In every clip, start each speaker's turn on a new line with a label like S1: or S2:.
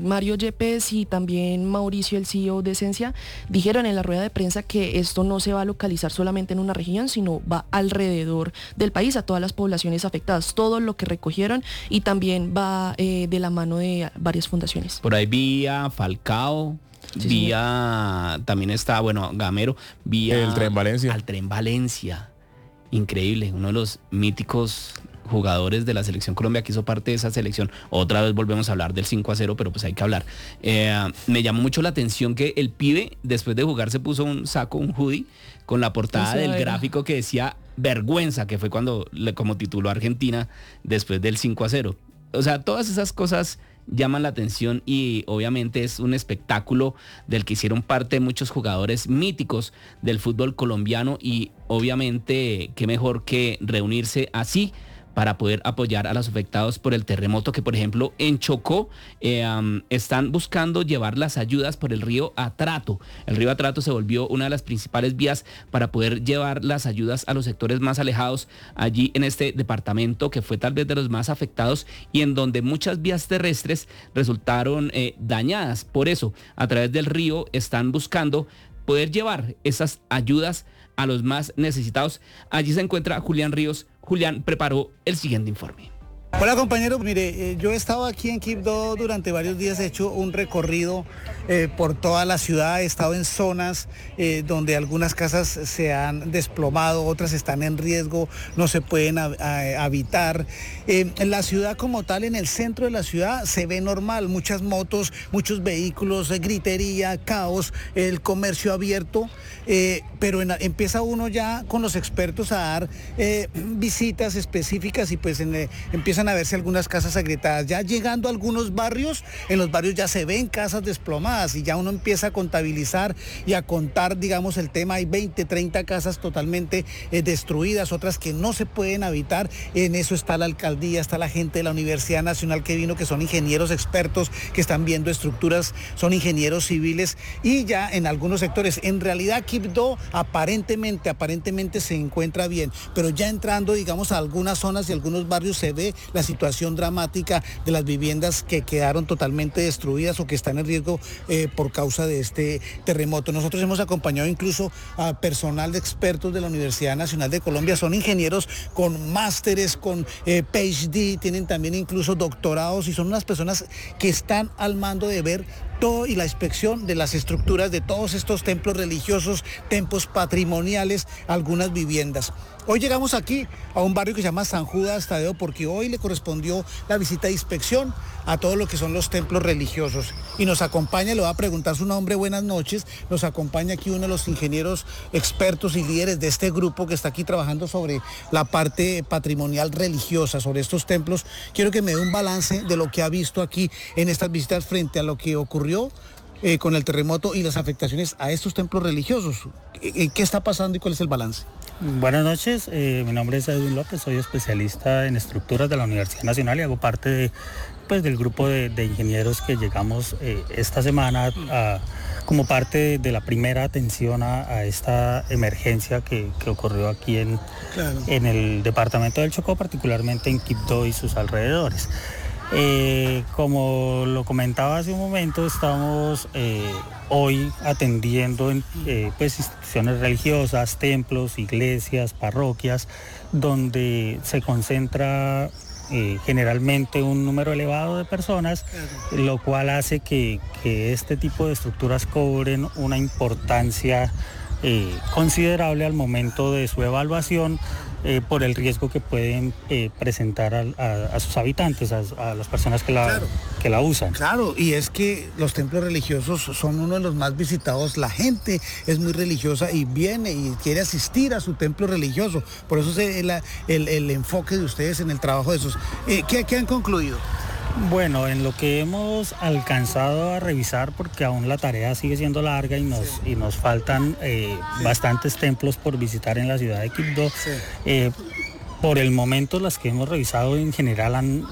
S1: Mario Yepes y también Mauricio, el CEO de Esencia, dijeron en la rueda de prensa que esto no se va a localizar solamente en una región, sino va alrededor del país, a todas las poblaciones afectadas, todo lo que recogieron, y también va de la mano de varias fundaciones.
S2: Por ahí vi a Falcao, sí, también está, Gamero,
S3: el Tren Valencia.
S2: Al Tren Valencia, increíble, uno de los míticos jugadores de la selección Colombia que hizo parte de esa selección. Otra vez volvemos a hablar del 5-0, pero pues hay que hablar. Me llamó mucho la atención que el pibe, después de jugar, se puso un hoodie, con la portada del gráfico que decía vergüenza, que fue como tituló Argentina después del 5-0. O sea, todas esas cosas llaman la atención y obviamente es un espectáculo del que hicieron parte muchos jugadores míticos del fútbol colombiano, y obviamente qué mejor que reunirse así para poder apoyar a los afectados por el terremoto, que por ejemplo en Chocó están buscando llevar las ayudas por el río Atrato. El río Atrato se volvió una de las principales vías para poder llevar las ayudas a los sectores más alejados allí en este departamento, que fue tal vez de los más afectados y en donde muchas vías terrestres resultaron dañadas. Por eso, a través del río están buscando poder llevar esas ayudas a los más necesitados. Allí se encuentra Julián Ríos. Julián preparó el siguiente informe.
S4: Hola compañero, mire, yo he estado aquí en Quibdó durante varios días, he hecho un recorrido por toda la ciudad, he estado en zonas donde algunas casas se han desplomado, otras están en riesgo, no se pueden habitar. En la ciudad como tal, en el centro de la ciudad, se ve normal, muchas motos, muchos vehículos, gritería, caos, el comercio abierto, pero empieza uno ya con los expertos a dar visitas específicas y pues empiezan a verse algunas casas agrietadas. Ya llegando a algunos barrios, en los barrios ya se ven casas desplomadas y ya uno empieza a contabilizar y a contar, digamos, el tema. Hay 20, 30 casas totalmente destruidas, otras que no se pueden habitar. En eso está la alcaldía, está la gente de la Universidad Nacional que vino, que son ingenieros expertos, que están viendo estructuras, son ingenieros civiles, y ya en algunos sectores. En realidad Quibdó aparentemente se encuentra bien, pero ya entrando, digamos, a algunas zonas y algunos barrios se ve la situación dramática de las viviendas que quedaron totalmente destruidas o que están en riesgo por causa de este terremoto. Nosotros hemos acompañado incluso a personal de expertos de la Universidad Nacional de Colombia, son ingenieros con másteres, con PhD, tienen también incluso doctorados, y son unas personas que están al mando de ver todo y la inspección de las estructuras de todos estos templos religiosos, templos patrimoniales, algunas viviendas. Hoy llegamos aquí a un barrio que se llama San Judas Tadeo, porque hoy le correspondió la visita de inspección a todo lo que son los templos religiosos. Y nos acompaña, le voy a preguntar su nombre, buenas noches, nos acompaña aquí uno de los ingenieros expertos y líderes de este grupo que está aquí trabajando sobre la parte patrimonial religiosa, sobre estos templos. Quiero que me dé un balance de lo que ha visto aquí en estas visitas frente a lo que ocurrió con el terremoto y las afectaciones a estos templos religiosos. ¿Qué está pasando y cuál es el balance?
S5: Buenas noches, mi nombre es Edwin López, soy especialista en estructuras de la Universidad Nacional y hago parte del grupo de ingenieros que llegamos esta semana como parte de la primera atención a esta emergencia que ocurrió aquí en el departamento del Chocó, particularmente en Quibdó y sus alrededores. Como lo comentaba hace un momento, estamos hoy atendiendo instituciones religiosas, templos, iglesias, parroquias, donde se concentra generalmente un número elevado de personas, lo cual hace que este tipo de estructuras cobren una importancia considerable al momento de su evaluación, por el riesgo que pueden presentar a sus habitantes, a las personas que la usan.
S4: Claro, y es que los templos religiosos son uno de los más visitados. La gente es muy religiosa y viene y quiere asistir a su templo religioso. Por eso es el enfoque de ustedes en el trabajo de esos. ¿Qué han concluido?
S5: Bueno, en lo que hemos alcanzado a revisar, porque aún la tarea sigue siendo larga y nos faltan bastantes templos por visitar en la ciudad de Quibdó, por el momento las que hemos revisado en general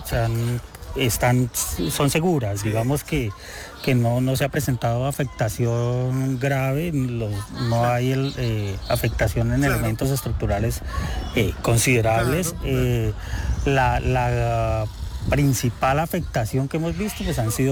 S5: son seguras, digamos que no se ha presentado afectación grave, no hay afectación en elementos estructurales considerables. La principal afectación que hemos visto pues han sido